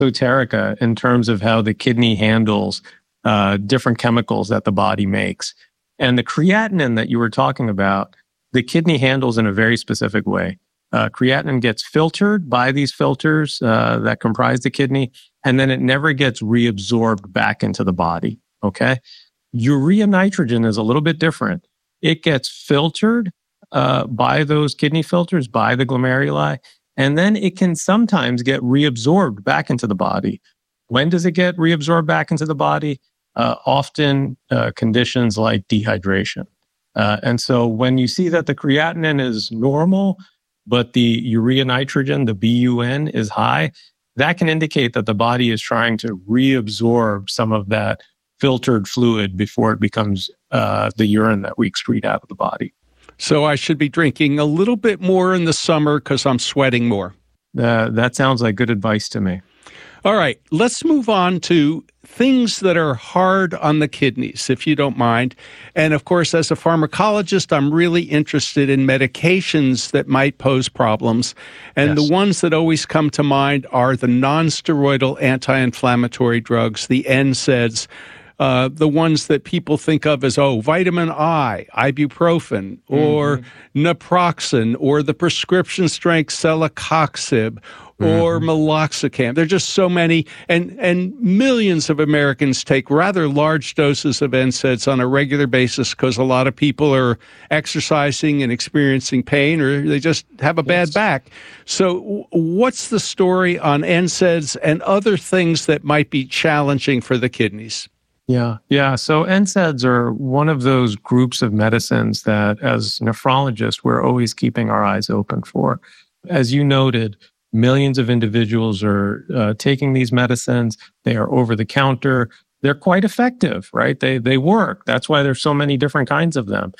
esoterica in terms of how the kidney handles different chemicals that the body makes. And the creatinine that you were talking about, the kidney handles in a very specific way. Creatinine gets filtered by these filters that comprise the kidney, and then it never gets reabsorbed back into the body, okay? Urea nitrogen is a little bit different. It gets filtered by those kidney filters, by the glomeruli, and then it can sometimes get reabsorbed back into the body. When does it get reabsorbed back into the body? Often conditions like dehydration. And so when you see that the creatinine is normal, but the urea nitrogen, the BUN, is high, that can indicate that the body is trying to reabsorb some of that filtered fluid before it becomes the urine that we excrete out of the body. So I should be drinking a little bit more in the summer because I'm sweating more. That sounds like good advice to me. All right, let's move on to things that are hard on the kidneys, if you don't mind. And of course, as a pharmacologist, I'm really interested in medications that might pose problems. And Yes. The ones that always come to mind are the nonsteroidal anti-inflammatory drugs, the NSAIDs, the ones that people think of as, vitamin I, ibuprofen, or naproxen, or the prescription strength celecoxib, or meloxicam. There are just so many, and millions of Americans take rather large doses of NSAIDs on a regular basis because a lot of people are exercising and experiencing pain, or they just have a bad back. So what's the story on NSAIDs and other things that might be challenging for the kidneys? Yeah. So NSAIDs are one of those groups of medicines that, as nephrologists, we're always keeping our eyes open for. As you noted, millions of individuals are taking these medicines. They are over the counter. They're quite effective, right? They work. That's why there's so many different kinds of them.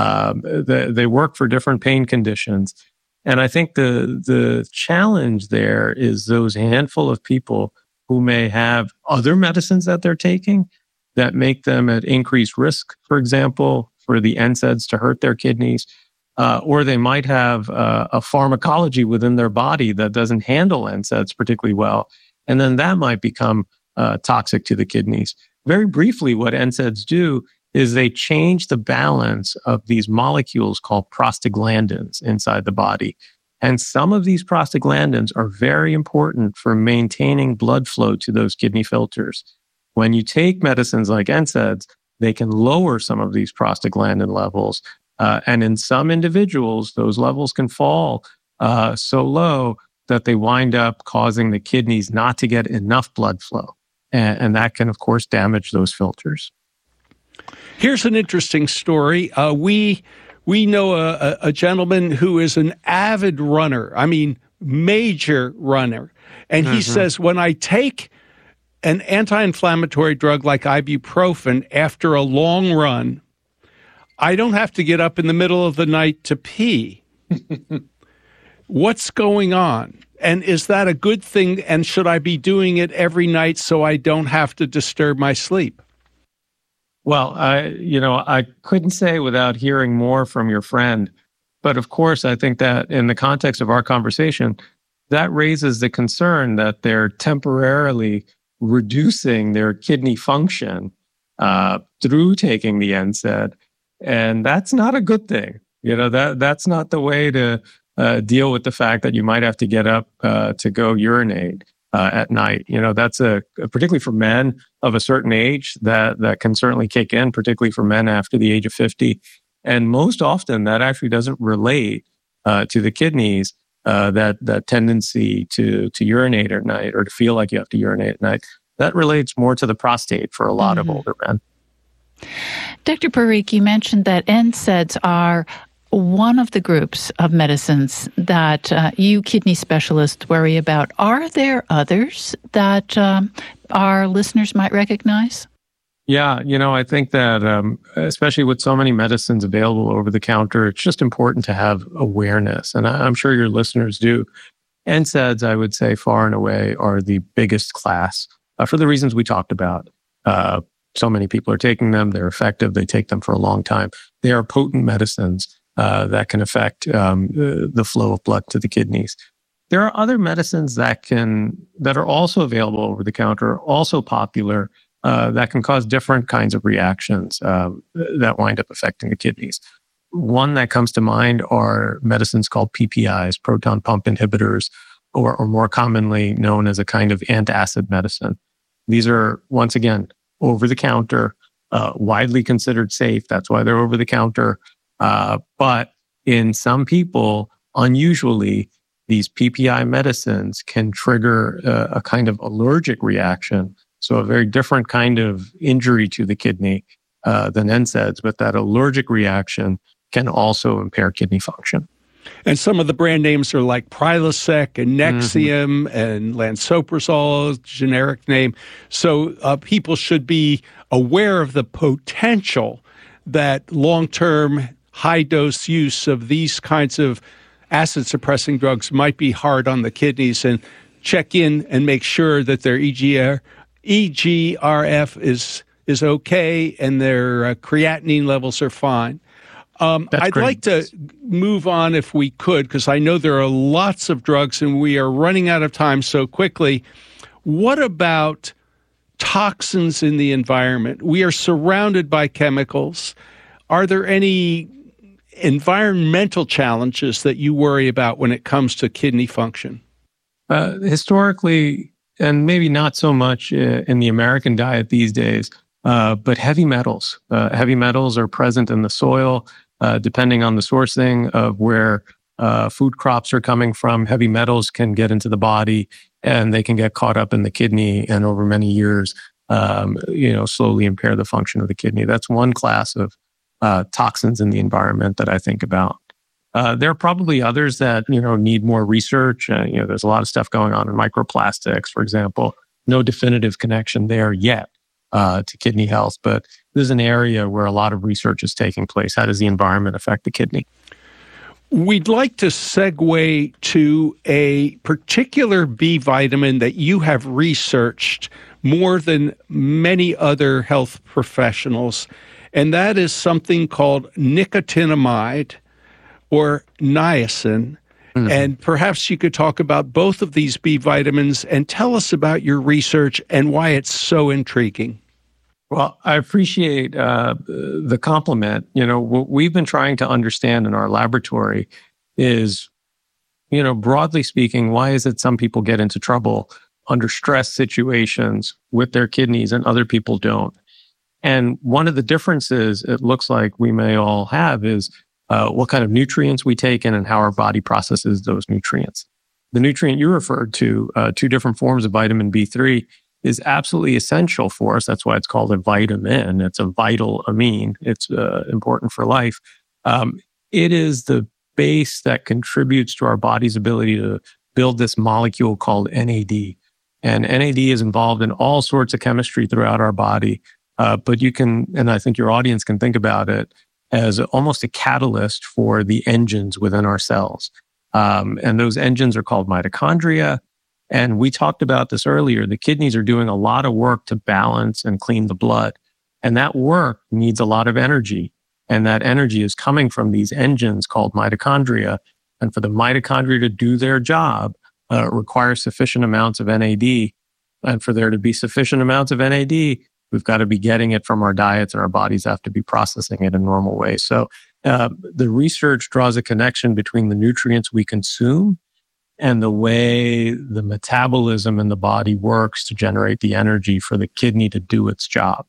They work for different pain conditions. And I think the challenge there is those handful of people who may have other medicines that they're taking that make them at increased risk, for example, for the NSAIDs to hurt their kidneys. Or they might have a pharmacology within their body that doesn't handle NSAIDs particularly well. And then that might become toxic to the kidneys. Very briefly, what NSAIDs do is they change the balance of these molecules called prostaglandins inside the body. And some of these prostaglandins are very important for maintaining blood flow to those kidney filters. When you take medicines like NSAIDs, they can lower some of these prostaglandin levels. And in some individuals, those levels can fall so low that they wind up causing the kidneys not to get enough blood flow. And that can, of course, damage those filters. Here's an interesting story. We know a gentleman who is an avid runner, major runner. And he says, when I take an anti-inflammatory drug like ibuprofen after a long run, I don't have to get up in the middle of the night to pee. What's going on? And is that a good thing? And should I be doing it every night so I don't have to disturb my sleep? Well, I couldn't say without hearing more from your friend. But of course, I think that in the context of our conversation, that raises the concern that they're temporarily reducing their kidney function through taking the NSAID. And that's not a good thing. That's not the way to deal with the fact that you might have to get up to go urinate at night. That's particularly for men of a certain age that can certainly kick in, particularly for men after the age of 50. And most often that actually doesn't relate to the kidneys, that tendency to urinate at night or to feel like you have to urinate at night. That relates more to the prostate for a lot of older men. Dr. Parikh, you mentioned that NSAIDs are one of the groups of medicines that you kidney specialists worry about. Are there others that our listeners might recognize? Yeah, I think that especially with so many medicines available over the counter, it's just important to have awareness. And I'm sure your listeners do. NSAIDs, I would say, far and away are the biggest class for the reasons we talked about. So many people are taking them. They're effective. They take them for a long time. They are potent medicines that can affect the flow of blood to the kidneys. There are other medicines that are also available over the counter, also popular, that can cause different kinds of reactions that wind up affecting the kidneys. One that comes to mind are medicines called PPIs, proton pump inhibitors, or more commonly known as a kind of antacid medicine. These are, once again, over the counter, widely considered safe. That's why they're over the counter. But in some people, unusually, these PPI medicines can trigger a kind of allergic reaction. So a very different kind of injury to the kidney than NSAIDs, but that allergic reaction can also impair kidney function. And some of the brand names are like Prilosec and Nexium and Lansoprazole, generic name. So people should be aware of the potential that long-term high-dose use of these kinds of acid-suppressing drugs might be hard on the kidneys, and check in and make sure that their EGRF is okay and their creatinine levels are fine. I'd like to move on if we could, because I know there are lots of drugs and we are running out of time so quickly. What about toxins in the environment? We are surrounded by chemicals. Are there any environmental challenges that you worry about when it comes to kidney function? Historically, and maybe not so much in the American diet these days, but heavy metals. Heavy metals are present in the soil. Depending on the sourcing of where food crops are coming from, heavy metals can get into the body and they can get caught up in the kidney and over many years, slowly impair the function of the kidney. That's one class of toxins in the environment that I think about. There are probably others that, need more research. There's a lot of stuff going on in microplastics, for example. No definitive connection there yet to kidney health, but this is an area where a lot of research is taking place. How does the environment affect the kidney? We'd like to segue to a particular B vitamin that you have researched more than many other health professionals, and that is something called nicotinamide or niacin. Mm-hmm. And perhaps you could talk about both of these B vitamins and tell us about your research and why it's so intriguing. Well, I appreciate the compliment. What we've been trying to understand in our laboratory is, broadly speaking, why is it some people get into trouble under stress situations with their kidneys and other people don't? And one of the differences it looks like we may all have is what kind of nutrients we take in and how our body processes those nutrients. The nutrient you referred to, two different forms of vitamin B3, is absolutely essential for us. That's why it's called a vitamin. It's a vital amine. It's important for life. It is the base that contributes to our body's ability to build this molecule called NAD. And NAD is involved in all sorts of chemistry throughout our body. But you can, and I think your audience can think about it as almost a catalyst for the engines within our cells. And those engines are called mitochondria. And we talked about this earlier. The kidneys are doing a lot of work to balance and clean the blood. And that work needs a lot of energy. And that energy is coming from these engines called mitochondria. And for the mitochondria to do their job, requires sufficient amounts of NAD. And for there to be sufficient amounts of NAD, we've got to be getting it from our diets, and our bodies have to be processing it in normal ways. So the research draws a connection between the nutrients we consume and the way the metabolism in the body works to generate the energy for the kidney to do its job.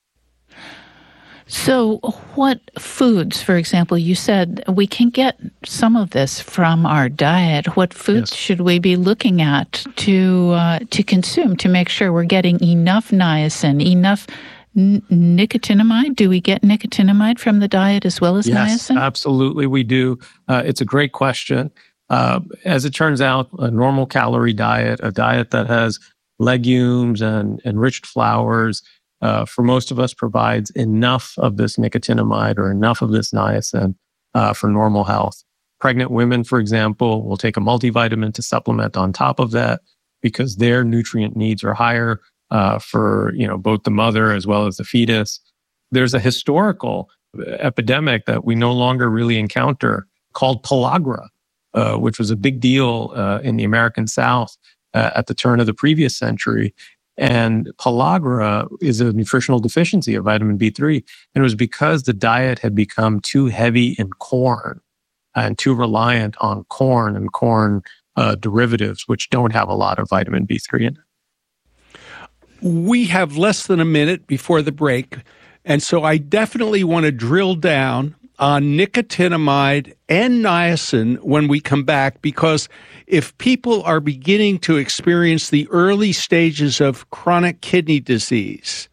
So what foods, for example, you said we can get some of this from our diet. What foods should we be looking at to consume to make sure we're getting enough niacin, enough nicotinamide? Do we get nicotinamide from the diet as well as niacin? Yes, absolutely we do. It's a great question. As it turns out, a normal calorie diet, a diet that has legumes and enriched flours, for most of us provides enough of this nicotinamide or enough of this niacin for normal health. Pregnant women, for example, will take a multivitamin to supplement on top of that because their nutrient needs are higher for both the mother as well as the fetus. There's a historical epidemic that we no longer really encounter called pellagra. which was a big deal in the American South at the turn of the previous century. And pellagra is a nutritional deficiency of vitamin B3. And it was because the diet had become too heavy in corn and too reliant on corn and corn derivatives, which don't have a lot of vitamin B3 in it. We have less than a minute before the break, and so I definitely want to drill down on nicotinamide and niacin when we come back, because if people are beginning to experience the early stages of chronic kidney disease,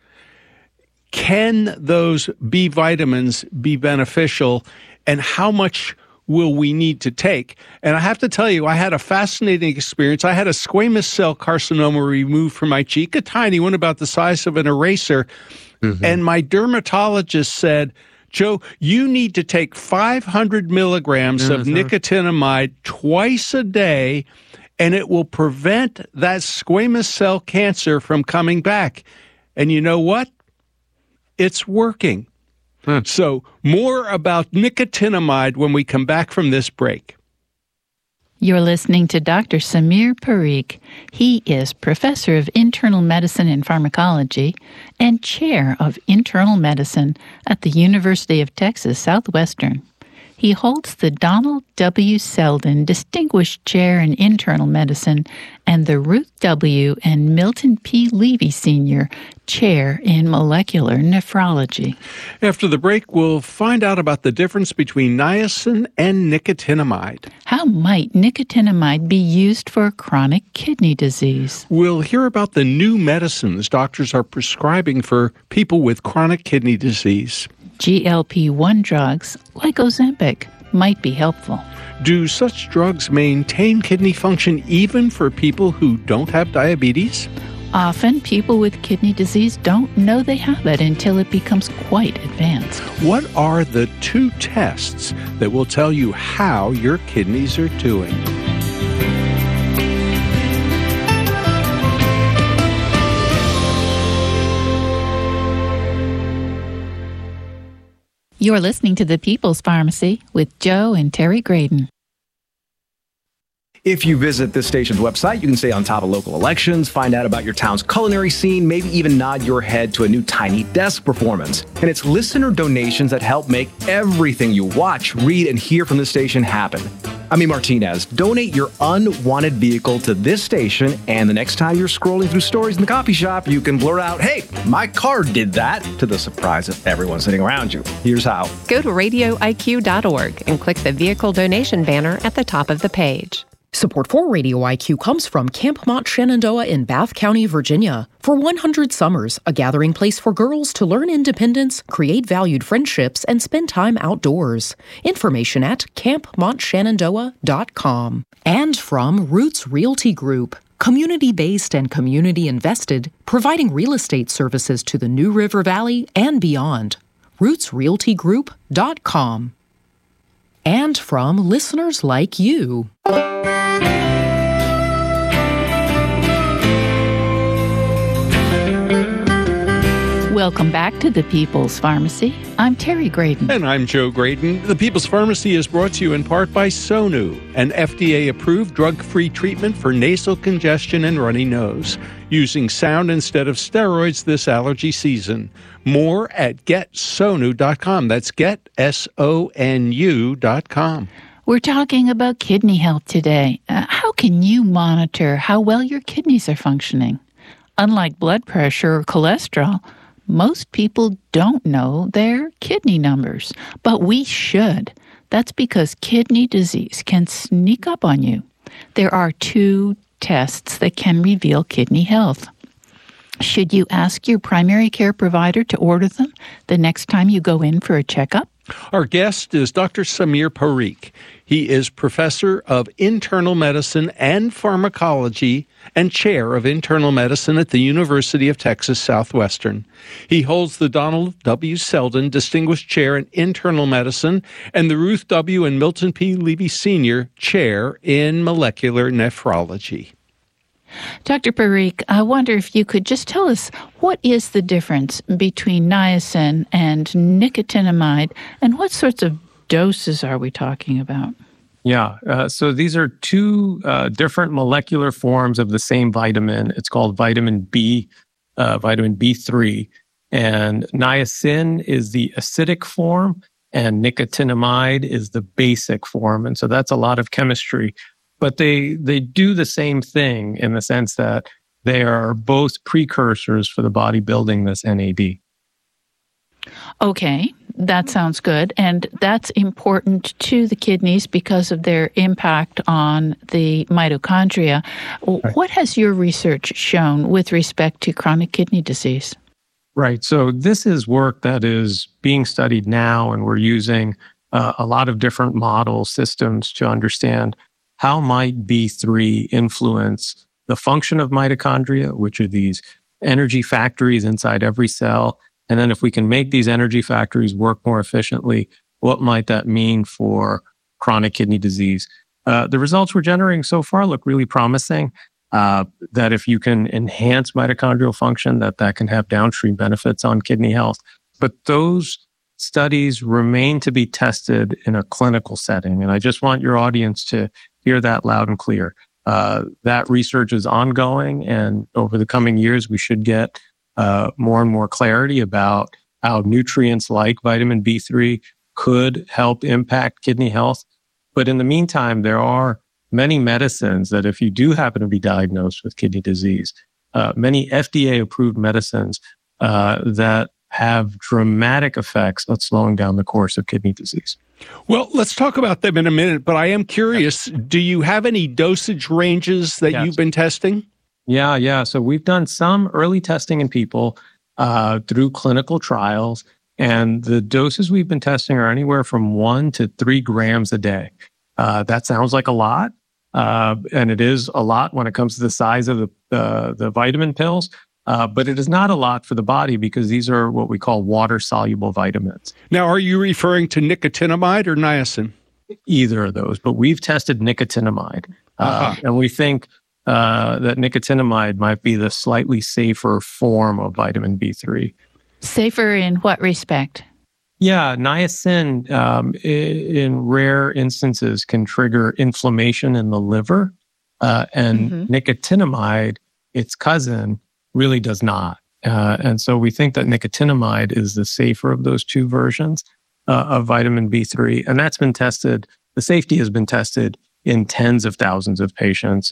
can those B vitamins be beneficial, and how much will we need to take? And I have to tell you, I had a fascinating experience. I had a squamous cell carcinoma removed from my cheek, a tiny one about the size of an eraser. Mm-hmm. And my dermatologist said, Joe, you need to take 500 milligrams of nicotinamide twice a day, and it will prevent that squamous cell cancer from coming back. And you know what? It's working. So more about nicotinamide when we come back from this break. You're listening to Dr. Samir Parikh. He is Professor of Internal Medicine and Pharmacology and Chair of Internal Medicine at the University of Texas Southwestern. He holds the Donald W. Selden Distinguished Chair in Internal Medicine and the Ruth W. and Milton P. Levy Sr. Chair in Molecular Nephrology. After the break, we'll find out about the difference between niacin and nicotinamide. How might nicotinamide be used for chronic kidney disease? We'll hear about the new medicines doctors are prescribing for people with chronic kidney disease. GLP-1 drugs, like Ozempic, might be helpful. Do such drugs maintain kidney function even for people who don't have diabetes? Often, people with kidney disease don't know they have it until it becomes quite advanced. What are the 2 tests that will tell you how your kidneys are doing? You're listening to The People's Pharmacy with Joe and Terry Graydon. If you visit this station's website, you can stay on top of local elections, find out about your town's culinary scene, maybe even nod your head to a new Tiny Desk performance. And it's listener donations that help make everything you watch, read, and hear from this station happen. I'm E. Martinez. Donate your unwanted vehicle to this station, and the next time you're scrolling through stories in the coffee shop, you can blurt out, "Hey, my car did that," to the surprise of everyone sitting around you. Here's how. Go to radioiq.org and click the vehicle donation banner at the top of the page. Support for Radio IQ comes from Camp Mont Shenandoah in Bath County, Virginia. For 100 summers, a gathering place for girls to learn independence, create valued friendships, and spend time outdoors. Information at campmontshenandoah.com. And from Roots Realty Group, community-based and community-invested, providing real estate services to the New River Valley and beyond. rootsrealtygroup.com. And from listeners like you. Welcome back to The People's Pharmacy. I'm Terry Graydon. And I'm Joe Graydon. The People's Pharmacy is brought to you in part by Sonu, an FDA-approved drug-free treatment for nasal congestion and runny nose, using sound instead of steroids this allergy season. More at GetSonu.com. That's GetSonu.com. We're talking about kidney health today. How can you monitor how well your kidneys are functioning? Unlike blood pressure or cholesterol, most people don't know their kidney numbers, but we should. That's because kidney disease can sneak up on you. There are 2 tests that can reveal kidney health. Should you ask your primary care provider to order them the next time you go in for a checkup? Our guest is Dr. Samir Parikh. He is Professor of Internal Medicine and Pharmacology and Chair of Internal Medicine at the University of Texas Southwestern. He holds the Donald W. Selden Distinguished Chair in Internal Medicine and the Ruth W. and Milton P. Levy Sr. Chair in Molecular Nephrology. Dr. Parikh, I wonder if you could just tell us what is the difference between niacin and nicotinamide, and what sorts of doses are we talking about? So these are two different molecular forms of the same vitamin. It's called vitamin B, vitamin B3. And niacin is the acidic form, and nicotinamide is the basic form. And so that's a lot of chemistry. But they do the same thing in the sense that they are both precursors for the body building this NAD. Okay, that sounds good. And that's important to the kidneys because of their impact on the mitochondria. Right. What has your research shown with respect to chronic kidney disease? Right. So this is work that is being studied now, and we're using a lot of different model systems to understand how might B3 influence the function of mitochondria, which are these energy factories inside every cell. And then if we can make these energy factories work more efficiently, what might that mean for chronic kidney disease? The results we're generating so far look really promising, that if you can enhance mitochondrial function, that can have downstream benefits on kidney health. But those studies remain to be tested in a clinical setting. And I just want your audience to hear that loud and clear. That research is ongoing, and over the coming years, we should get more and more clarity about how nutrients like vitamin B3 could help impact kidney health. But in the meantime, there are many medicines that if you do happen to be diagnosed with kidney disease, many FDA-approved medicines that have dramatic effects at slowing down the course of kidney disease. Well, let's talk about them in a minute, but I am curious, do you have any dosage ranges that you've been testing? Yeah. So we've done some early testing in people through clinical trials, and the doses we've been testing are anywhere from 1 to 3 grams a day. That sounds like a lot, and it is a lot when it comes to the size of the vitamin pills, but it is not a lot for the body because these are what we call water-soluble vitamins. Now, are you referring to nicotinamide or niacin? Either of those, but we've tested nicotinamide, and we think that nicotinamide might be the slightly safer form of vitamin B3. Safer in what respect? Yeah, niacin in rare instances can trigger inflammation in the liver, and nicotinamide, its cousin, really does not. And so we think that nicotinamide is the safer of those two versions of vitamin B3, and that's been tested. The safety has been tested in tens of thousands of patients,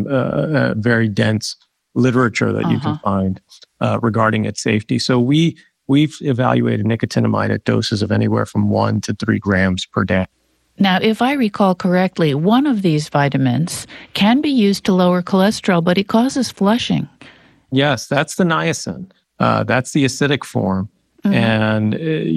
very dense literature that you can find regarding its safety. So we've evaluated nicotinamide at doses of anywhere from 1 to 3 grams per day. Now, if I recall correctly, one of these vitamins can be used to lower cholesterol, but it causes flushing. Yes, that's the niacin. That's the acidic form. And,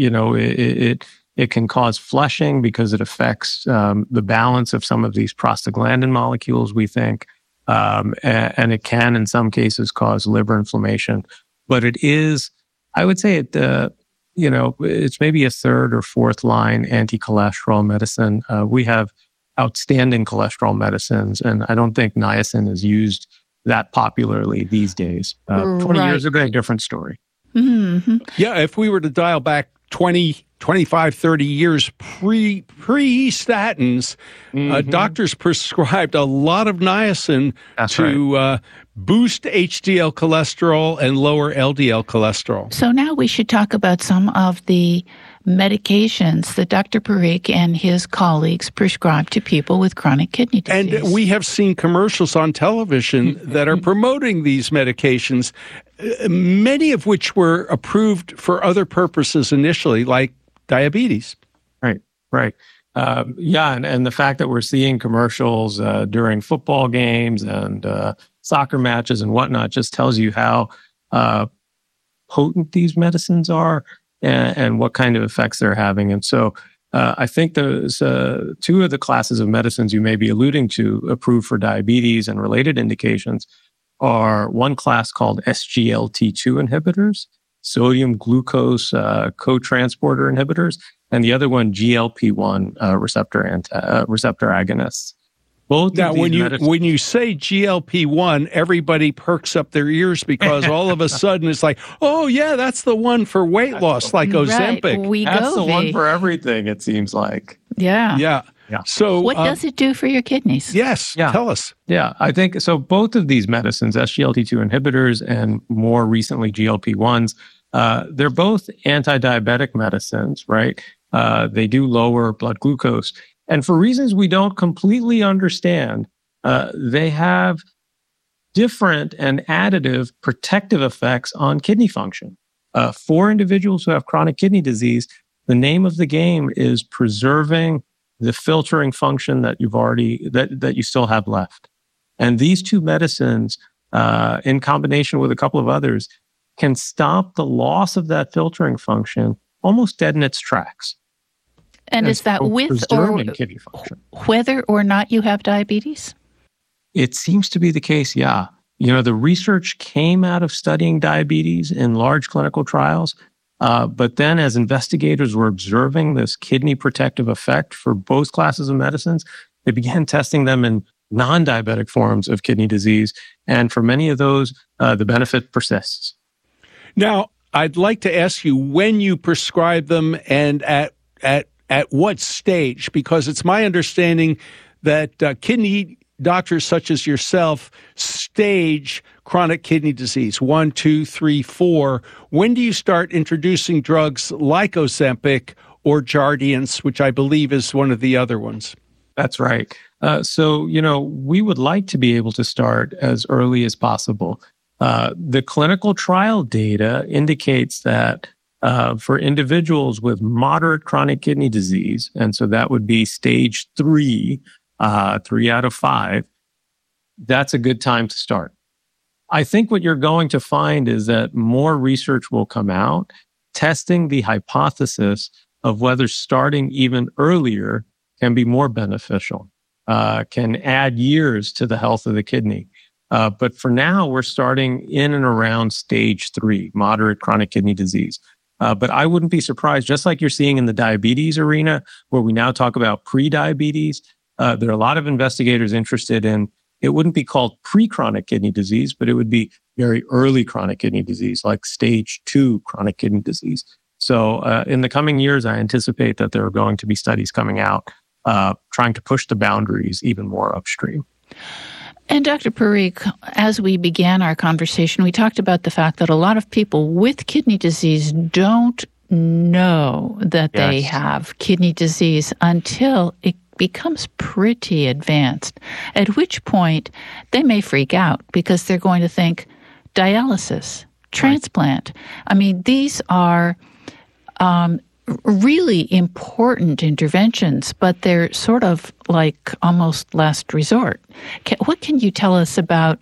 it can cause flushing because it affects the balance of some of these prostaglandin molecules, we think. And it can, in some cases, cause liver inflammation. But it is, I would say, it's maybe a third or fourth line anti-cholesterol medicine. We have outstanding cholesterol medicines, and I don't think niacin is used that popularly these days. 20 years ago, a different story. Yeah, if we were to dial back 20, 25, 30 years pre-statins, doctors prescribed a lot of niacin to boost HDL cholesterol and lower LDL cholesterol. So now we should talk about some of the medications that Dr. Parikh and his colleagues prescribe to people with chronic kidney disease. And we have seen commercials on television that are promoting these medications, many of which were approved for other purposes initially, like diabetes. Right. And the fact that we're seeing commercials during football games and soccer matches and whatnot just tells you how potent these medicines are and what kind of effects they're having. And so I think there's two of the classes of medicines you may be alluding to approved for diabetes and related indications are one class called SGLT2 inhibitors, sodium glucose cotransporter inhibitors, and the other one GLP-1 receptor agonists. Both now, when you say GLP-1, everybody perks up their ears because all of a sudden it's like, oh yeah, that's the one for weight loss, like Ozempic. Right. That's the one for everything, it seems like. Yeah. Yeah. So What does it do for your kidneys? Yes. Yeah. Tell us. Yeah, I think so. Both of these medicines, SGLT2 inhibitors and more recently GLP-1s, they're both anti-diabetic medicines, right? They do lower blood glucose. And for reasons we don't completely understand, they have different and additive protective effects on kidney function. For individuals who have chronic kidney disease, the name of the game is preserving the filtering function that that you still have left. And these two medicines, in combination with a couple of others, can stop the loss of that filtering function almost dead in its tracks. And is that with or kidney function, whether or not you have diabetes? It seems to be the case, yeah. The research came out of studying diabetes in large clinical trials. But then as investigators were observing this kidney protective effect for both classes of medicines, they began testing them in non-diabetic forms of kidney disease. And for many of those, the benefit persists. Now, I'd like to ask you when you prescribe them and at what stage, because it's my understanding that kidney doctors such as yourself stage chronic kidney disease 1, 2, 3, 4. When do you start introducing drugs like Ozempic or Jardiance, which I believe is one of the other ones? That's right. So, we would like to be able to start as early as possible. The clinical trial data indicates that for individuals with moderate chronic kidney disease, and so that would be stage 3, 3 out of 5, that's a good time to start. I think what you're going to find is that more research will come out testing the hypothesis of whether starting even earlier can be more beneficial, can add years to the health of the kidney. But for now, we're starting in and around stage 3, moderate chronic kidney disease. But I wouldn't be surprised, just like you're seeing in the diabetes arena, where we now talk about pre-diabetes, there are a lot of investigators interested in, it wouldn't be called pre-chronic kidney disease, but it would be very early chronic kidney disease, like stage 2 chronic kidney disease. So in the coming years, I anticipate that there are going to be studies coming out trying to push the boundaries even more upstream. And Dr. Parikh, as we began our conversation, we talked about the fact that a lot of people with kidney disease don't know that they have kidney disease until it becomes pretty advanced, at which point they may freak out because they're going to think dialysis, transplant. Right. I mean, these are really important interventions, but they're sort of like almost last resort. What can you tell us about,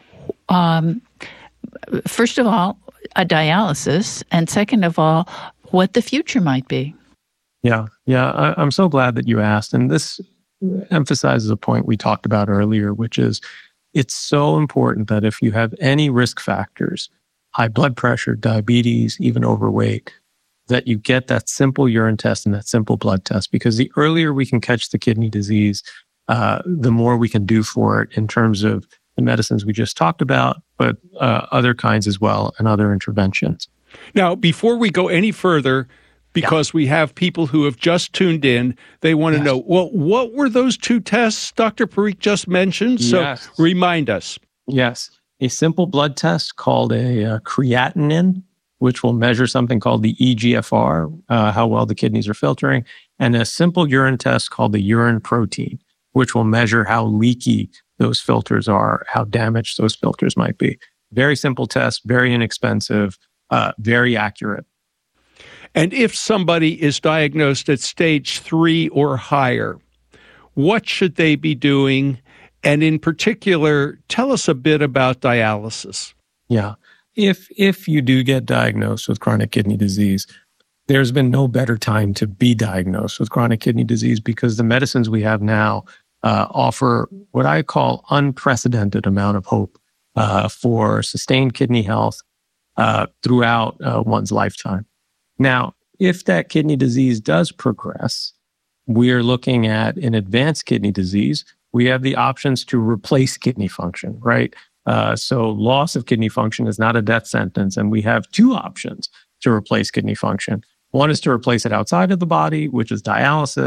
first of all, a dialysis, and second of all, what the future might be? Yeah. I'm so glad that you asked. And this emphasizes a point we talked about earlier, which is it's so important that if you have any risk factors, high blood pressure, diabetes, even overweight, that you get that simple urine test and that simple blood test, because the earlier we can catch the kidney disease, the more we can do for it in terms of the medicines we just talked about, but other kinds as well and other interventions. Now, before we go any further, because we have people who have just tuned in, they want to know, well, what were those 2 tests Dr. Parikh just mentioned? So remind us. Yes. A simple blood test called a creatinine, which will measure something called the eGFR, how well the kidneys are filtering, and a simple urine test called the urine protein, which will measure how leaky those filters are, how damaged those filters might be. Very simple test, very inexpensive, very accurate. And if somebody is diagnosed at stage 3 or higher, what should they be doing? And in particular, tell us a bit about dialysis. Yeah. If you do get diagnosed with chronic kidney disease, there's been no better time to be diagnosed with chronic kidney disease because the medicines we have now offer what I call unprecedented amount of hope for sustained kidney health throughout one's lifetime. Now, if that kidney disease does progress, we're looking at an advanced kidney disease. We have the options to replace kidney function, right? So loss of kidney function is not a death sentence, and we have 2 options to replace kidney function. One is to replace it outside of the body, which is dialysis.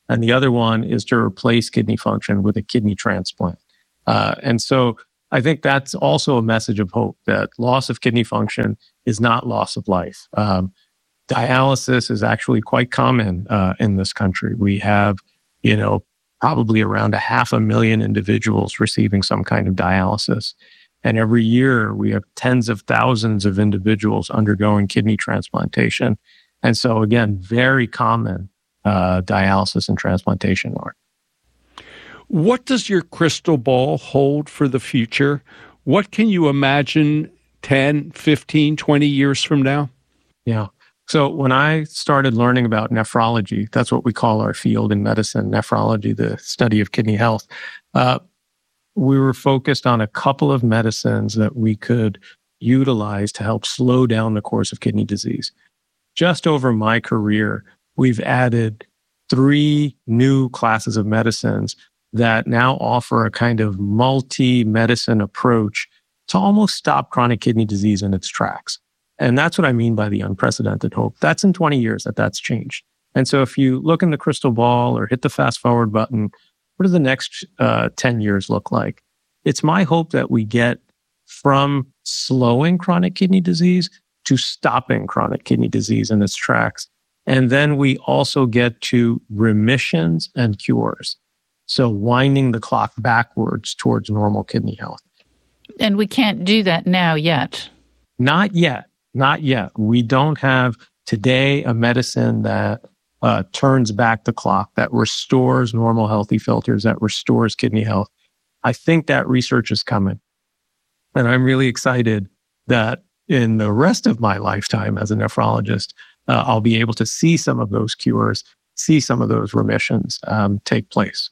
and the other one is to replace kidney function with a kidney transplant. And so I think that's also a message of hope that loss of kidney function is not loss of life. Dialysis is actually quite common in this country. We have, probably around 500,000 individuals receiving some kind of dialysis. And every year we have tens of thousands of individuals undergoing kidney transplantation. And so again, very common dialysis and transplantation are. What does your crystal ball hold for the future? What can you imagine 10, 15, 20 years from now? Yeah. So when I started learning about nephrology, that's what we call our field in medicine, nephrology, the study of kidney health. We were focused on a couple of medicines that we could utilize to help slow down the course of kidney disease. Just over my career, we've added 3 new classes of medicines that now offer a kind of multi-medicine approach to almost stop chronic kidney disease in its tracks. And that's what I mean by the unprecedented hope. That's in 20 years that's changed. And so if you look in the crystal ball or hit the fast forward button, what do the next 10 years look like? It's my hope that we get from slowing chronic kidney disease to stopping chronic kidney disease in its tracks. And then we also get to remissions and cures. So winding the clock backwards towards normal kidney health. And we can't do that now yet. Not yet. Not yet. We don't have today a medicine that turns back the clock, that restores normal healthy filters, that restores kidney health. I think that research is coming. And I'm really excited that in the rest of my lifetime as a nephrologist, I'll be able to see some of those cures, see some of those remissions take place.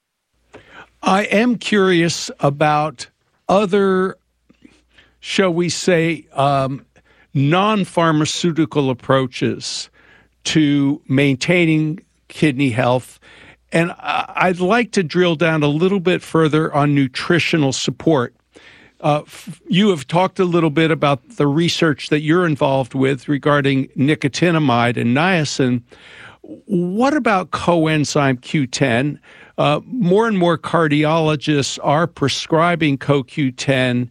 I am curious about other, shall we say, non-pharmaceutical approaches to maintaining kidney health. And I'd like to drill down a little bit further on nutritional support. You have talked a little bit about the research that you're involved with regarding nicotinamide and niacin. What about coenzyme Q10? More and more cardiologists are prescribing CoQ10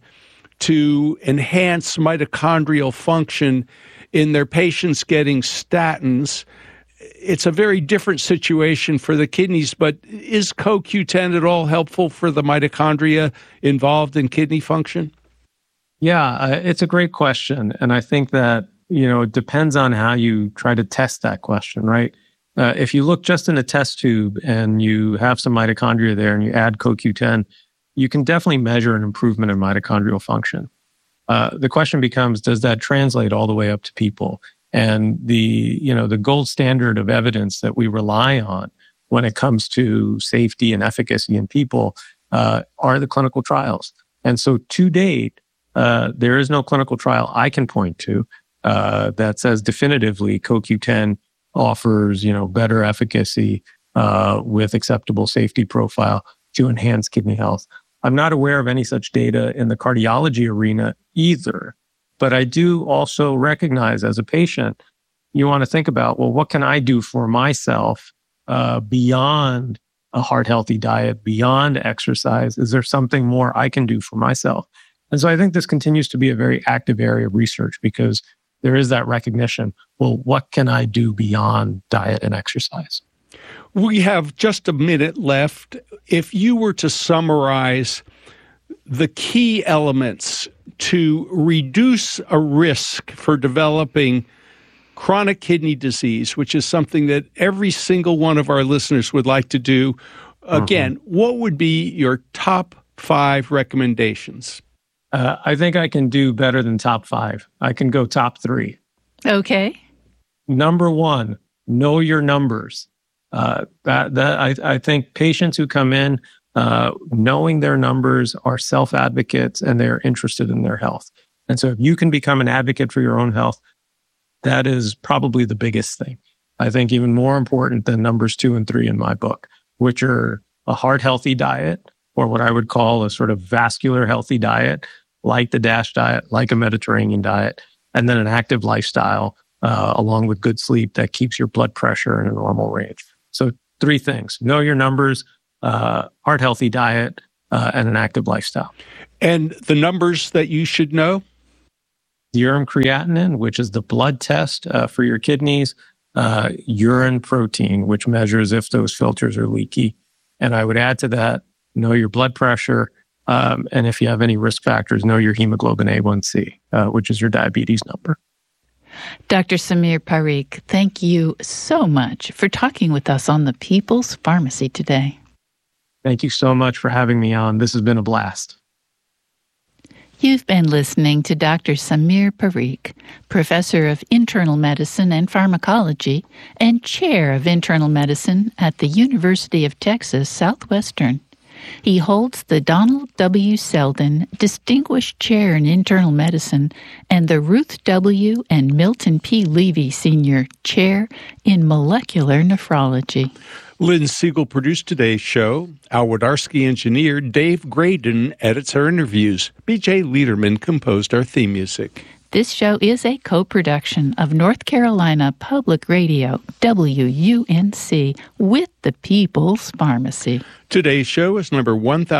to enhance mitochondrial function in their patients getting statins. It's a very different situation for the kidneys, but is CoQ10 at all helpful for the mitochondria involved in kidney function? Yeah, it's a great question. And I think that, it depends on how you try to test that question, right? If you look just in a test tube and you have some mitochondria there and you add CoQ10, you can definitely measure an improvement in mitochondrial function. The question becomes, does that translate all the way up to people? And the gold standard of evidence that we rely on when it comes to safety and efficacy in people are the clinical trials. And so to date, there is no clinical trial I can point to that says definitively CoQ10 offers, better efficacy with acceptable safety profile to enhance kidney health. I'm not aware of any such data in the cardiology arena either, but I do also recognize as a patient, you want to think about, well, what can I do for myself beyond a heart-healthy diet, beyond exercise? Is there something more I can do for myself? And so I think this continues to be a very active area of research because there is that recognition. Well, what can I do beyond diet and exercise? We have just a minute left. If you were to summarize the key elements to reduce a risk for developing chronic kidney disease, which is something that every single one of our listeners would like to do, again, what would be your top 5 recommendations? I think I can do better than top 5. I can go top 3. Okay. Number 1, know your numbers. I think patients who come in knowing their numbers are self-advocates and they're interested in their health. And so if you can become an advocate for your own health, that is probably the biggest thing. I think even more important than numbers 2 and 3 in my book, which are a heart-healthy diet, or what I would call a sort of vascular healthy diet, like the DASH diet, like a Mediterranean diet, and then an active lifestyle along with good sleep that keeps your blood pressure in a normal range. So 3 things: know your numbers, heart healthy diet, and an active lifestyle. And the numbers that you should know? Urine creatinine, which is the blood test for your kidneys, urine protein, which measures if those filters are leaky. And I would add to that, know your blood pressure, and if you have any risk factors, know your hemoglobin A1C, which is your diabetes number. Dr. Samir Parikh, thank you so much for talking with us on the People's Pharmacy today. Thank you so much for having me on. This has been a blast. You've been listening to Dr. Samir Parikh, Professor of Internal Medicine and Pharmacology and Chair of Internal Medicine at the University of Texas Southwestern. He holds the Donald W. Selden Distinguished Chair in Internal Medicine and the Ruth W. and Milton P. Levy Senior Chair in Molecular Nephrology. Lynn Siegel produced today's show. Al Wodarski engineered. Dave Graydon edits our interviews. B.J. Liederman composed our theme music. This show is a co-production of North Carolina Public Radio, WUNC, with the People's Pharmacy. Today's show is number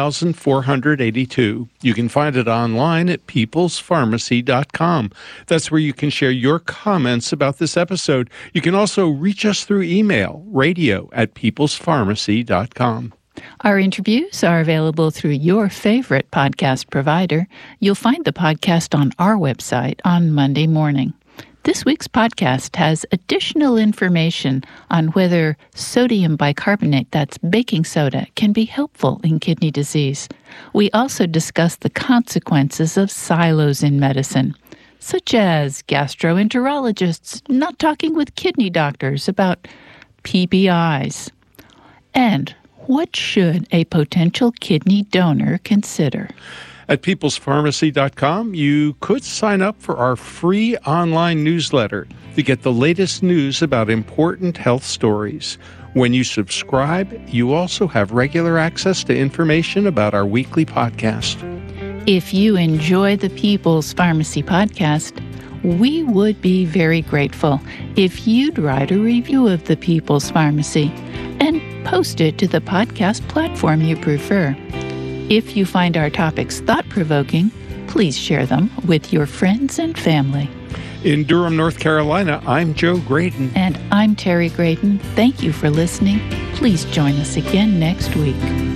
1482. You can find it online at peoplespharmacy.com. That's where you can share your comments about this episode. You can also reach us through email, radio@peoplespharmacy.com. Our interviews are available through your favorite podcast provider. You'll find the podcast on our website on Monday morning. This week's podcast has additional information on whether sodium bicarbonate, that's baking soda, can be helpful in kidney disease. We also discuss the consequences of silos in medicine, such as gastroenterologists not talking with kidney doctors about PPIs. And what should a potential kidney donor consider? At peoplespharmacy.com, you could sign up for our free online newsletter to get the latest news about important health stories. When you subscribe, you also have regular access to information about our weekly podcast. If you enjoy the People's Pharmacy podcast, we would be very grateful if you'd write a review of the People's Pharmacy and post it to the podcast platform you prefer. If you find our topics thought-provoking, please share them with your friends and family. In Durham, North Carolina, I'm Joe Graydon. And I'm Terry Graydon. Thank you for listening. Please join us again next week.